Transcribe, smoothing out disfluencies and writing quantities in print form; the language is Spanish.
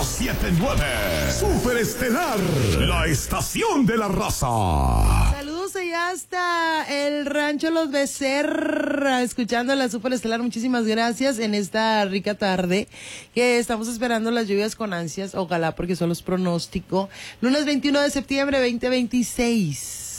1079. Super Estelar, la estación de la raza. Saludos allá hasta el rancho Los Becerra, escuchando la Super Estelar. Muchísimas gracias en esta rica tarde que estamos esperando las lluvias con ansias. Ojalá, porque son los pronósticos. Lunes 21 de septiembre 2026.